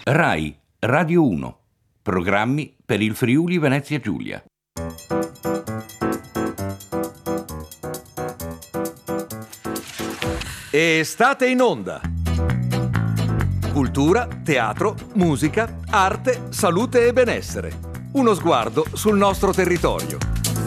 Rai Radio 1. Programmi per il Friuli Venezia Giulia. E state in onda. Cultura, teatro, musica, arte, salute e benessere. Uno sguardo sul nostro territorio.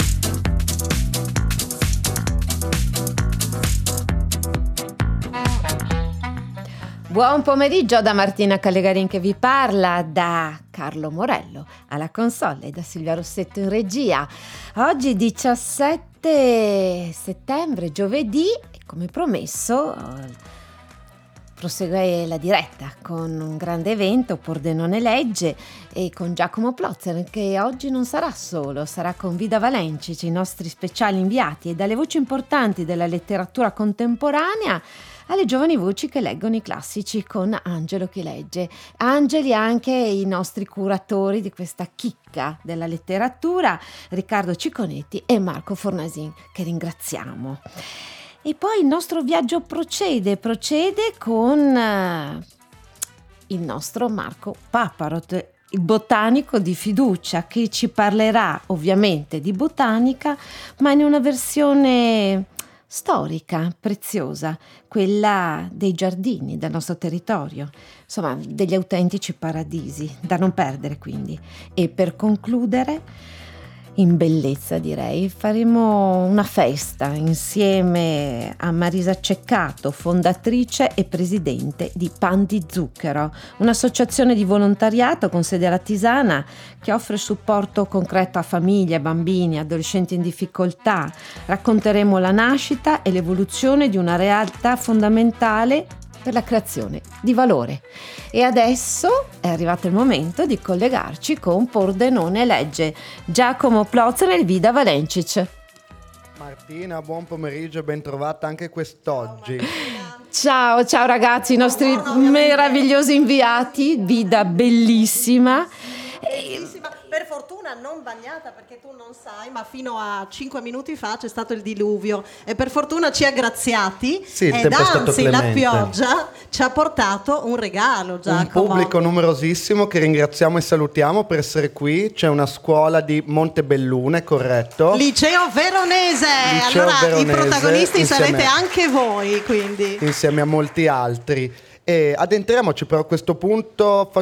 Buon pomeriggio da Martina Callegarin che vi parla, da Carlo Morello alla console e da Silvia Rossetto in regia. Oggi 17 settembre, giovedì, e come promesso prosegue la diretta con un grande evento, Pordenone Legge, e con Giacomo Plotzer, che oggi non sarà solo, sarà con Vida Valencic, i nostri speciali inviati, e dalle voci importanti della letteratura contemporanea alle giovani voci che leggono i classici, con Angelo che legge. Angeli anche i nostri curatori di questa chicca della letteratura, Riccardo Cicconetti e Marco Fornasin, che ringraziamo. E poi il nostro viaggio procede con il nostro Marco Paparot, il botanico di fiducia, che ci parlerà ovviamente di botanica, ma in una versione storica, preziosa, quella dei giardini del nostro territorio, insomma degli autentici paradisi, da non perdere quindi. E per concludere, in bellezza direi, faremo una festa insieme a Marisa Ceccato, fondatrice e presidente di Pan di Zucchero, un'associazione di volontariato con sede a Latisana che offre supporto concreto a famiglie, bambini, adolescenti in difficoltà. Racconteremo la nascita e l'evoluzione di una realtà fondamentale per la creazione di valore. E adesso è arrivato il momento di collegarci con Pordenone Legge. Giacomo Plotzer e Vida Valencic. Martina, buon pomeriggio e ben trovata anche quest'oggi. Ciao ragazzi, i nostri meravigliosi inviati. Vida bellissima. Per fortuna non bagnata, perché tu non sai, ma fino a 5 minuti fa c'è stato il diluvio e per fortuna ci ha graziati, sì, il ed tempo è stato anzi la clemente. pioggia ci ha portato un regalo, Giacomo. Un pubblico numerosissimo che ringraziamo e salutiamo per essere qui. C'è una scuola di Montebellune, corretto? Liceo Veronese. Allora Veronese, i protagonisti insieme, sarete anche voi, quindi. Insieme a molti altri. E addentriamoci però a questo punto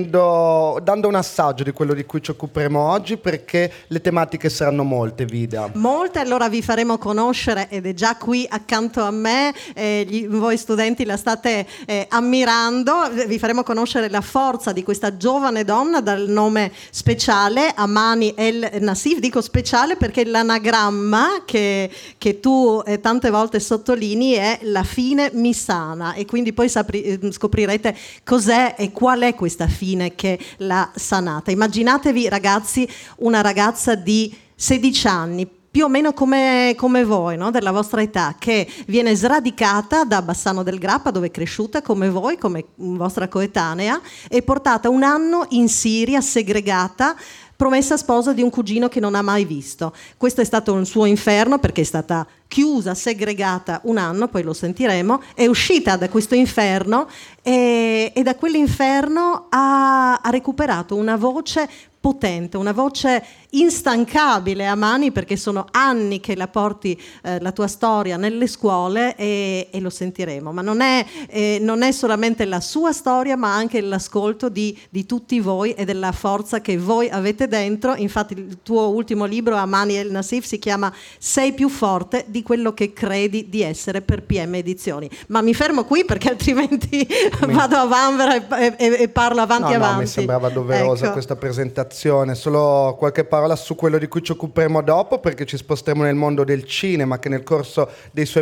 dando un assaggio di quello di cui ci occuperemo oggi, perché le tematiche saranno molte, Vida. Molte, allora vi faremo conoscere, ed è già qui accanto a me, voi studenti la state ammirando, vi faremo conoscere la forza di questa giovane donna dal nome speciale, Amani El Nassif. Dico speciale perché l'anagramma che tu tante volte sottolinei è la fine missana, e quindi poi scoprirete cos'è e qual è questa fine che l'ha sanata. Immaginatevi, ragazzi, una ragazza di 16 anni, più o meno come voi, no? Della vostra età, che viene sradicata da Bassano del Grappa, dove è cresciuta come voi, come vostra coetanea, e portata un anno in Siria, segregata, promessa sposa di un cugino che non ha mai visto. Questo è stato un suo inferno, perché è stata chiusa, segregata un anno, poi lo sentiremo. È uscita da questo inferno e da quell'inferno ha recuperato una voce potente, una voce instancabile, Amani, perché sono anni che la porti la tua storia nelle scuole, e lo sentiremo. Ma non è solamente la sua storia, ma anche l'ascolto di tutti voi e della forza che voi avete dentro. Infatti il tuo ultimo libro, Amani El Nassif, si chiama Sei più forte di quello che credi di essere, per PM Edizioni. Ma mi fermo qui, perché altrimenti vado a vanvera e parlo avanti. No, mi sembrava doverosa, ecco, questa presentazione. Solo qualche parola su quello di cui ci occuperemo dopo, perché ci sposteremo nel mondo del cinema, che nel corso dei suoi